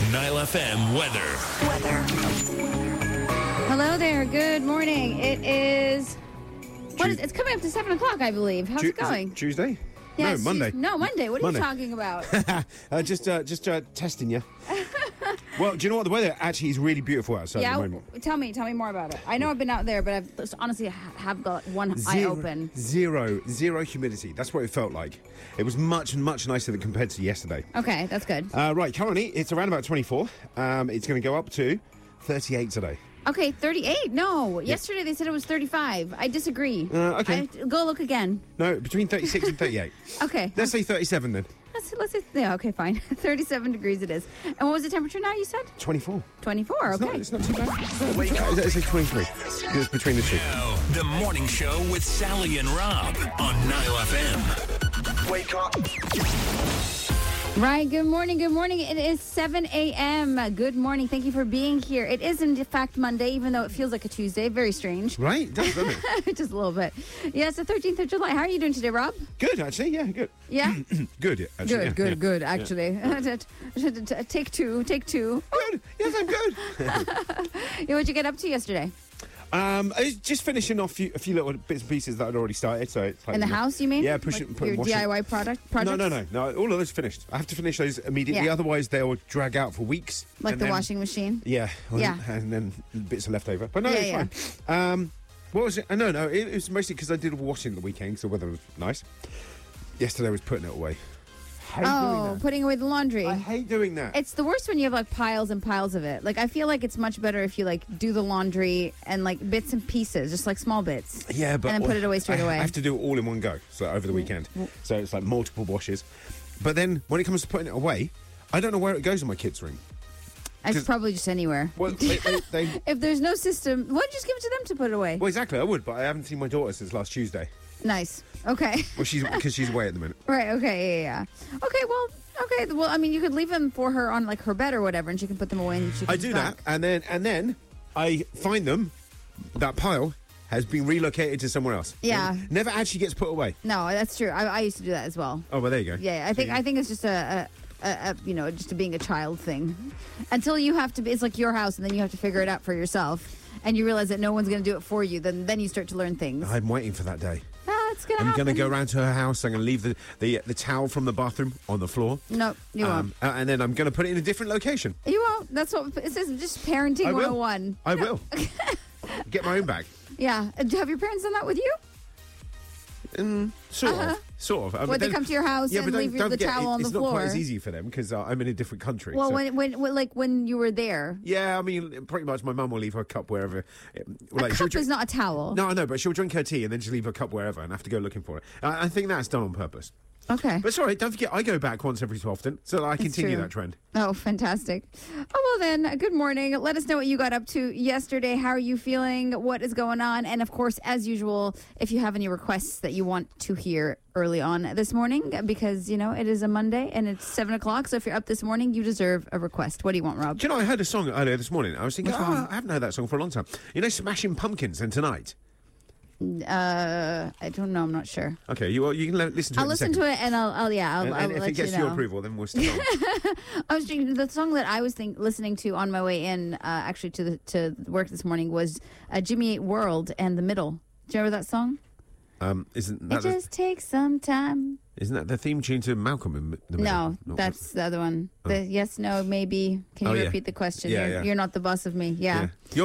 Nile FM weather. Hello there. Good morning. It is. It's coming up to 7 o'clock, I believe. How's it going? Tuesday? Yeah, no, Monday. Monday. What are Monday. you talking about? Just testing you. Well, do you know what? The weather actually is really beautiful outside at the moment. Tell me more about it. I know I've been out there, but I've honestly have got one eye open. Zero humidity. That's what it felt like. It was much nicer than compared to yesterday. Okay, that's good. Right, currently it's around about 24. It's going to go up to 38 today. Okay, 38. No, yesterday they said it was 35. I disagree. Okay. Go look again. No, between 36 and 38. Okay. Let's say 37 then. Let's say, yeah, okay, fine. 37 degrees it is. And what was the temperature now, you said? 24. 24, okay. It's not too bad. It's like 23. It's between the two. Now, the morning show with Sally and Rob on Nile FM. Wake up. Right, good morning. It is 7 a.m. Good morning. Thank you for being here. It is, in fact, Monday, even though it feels like a Tuesday. Very strange. Right? It does, doesn't it? Just a little bit. Yeah, it's the 13th of July. How are you doing today, Rob? Good, actually. Yeah, good. Yeah? Good, actually. Good, actually. Take two. Good. Yes, I'm good. Yeah, what'd you get up to yesterday? I was just finishing off a few little bits and pieces that I'd already started. So it's like, In the house, you mean? Yeah, Your washing. DIY projects? No. All of those finished. I have to finish those immediately, Yeah. otherwise they'll drag out for weeks. Like and the then- washing machine? Yeah. Yeah. And then bits are left over. But no, Yeah, it's fine. What was it? No. It was mostly because I did washing the weekend, so the weather was nice. Yesterday I was putting it away. Hate doing that. Putting away the laundry. I hate doing that. It's the worst when you have like piles and piles of it. Like I feel like it's much better if you like do the laundry and like bits and pieces, just like small bits. Yeah, but and then put it away straight away. I have to do it all in one go, so over the weekend. So it's like multiple washes. But then when it comes to putting it away, I don't know where it goes in my kids' room. It's probably just anywhere. Well, they If there's no system, why don't you just give it to them to put it away? well, exactly. I would, but I haven't seen my daughter since last Tuesday. Nice. Okay. Well, because she's away at the minute. Right. Okay. Yeah. Okay. Well, I mean, you could leave them for her on like her bed or whatever, and she can put them away. And she I comes do back. that, and then I find them. That pile has been relocated to somewhere else. Yeah. It never actually gets put away. No, that's true. I used to do that as well. Oh, well, there you go. Yeah, I think it's just a just a being a child thing. Until you have to be, it's like your house, and then you have to figure it out for yourself, and you realize that no one's going to do it for you. Then you start to learn things. I'm waiting for that day. It's gonna I'm happen. going to go around to her house. I'm going to leave the towel from the bathroom on the floor. No, you won't. And then I'm going to put it in a different location. You won't. That's what it says. Just parenting I will. 101. I will. Get my own bag. Yeah. Have your parents done that with you? Sort of. When they come to your house and but leave don't the forget, towel on the it's floor. not quite as easy for them because I'm in a different country. Well, so. when you were there, Yeah, I mean, pretty much my mum will leave her cup wherever. a cup is not a towel. No, I know, but she'll drink her tea and then she'll leave her cup wherever and have to go looking for it. I think that's done on purpose. Okay. But sorry, don't forget, I go back once every so often, so that I continue true. that trend. Oh, fantastic. Oh, well then, good morning. Let us know what you got up to yesterday. How are you feeling? What is going on? And of course, as usual, if you have any requests that you want to hear early on this morning, because, it is a Monday and it's 7 o'clock. So if you're up this morning, you deserve a request. What do you want, Rob? Do you know, I heard a song earlier this morning. I was thinking, Which one? I haven't heard that song for a long time. You know Smashing Pumpkins and Tonight? I don't know. I'm not sure. Okay, you can listen to it. I'll listen to it and I'll and if let it gets you know. your approval, then we'll stick on. I was thinking the song that I was listening to on my way in, actually to work this morning was Jimmy Eat World and The Middle. Do you remember that song? Isn't It that just takes some time. isn't that the theme tune to Malcolm in the Middle? No, that's the other one. The yes, no, maybe. Can you Oh, yeah. repeat the question? Yeah, yeah. You're not the boss of me. Yeah. Yeah.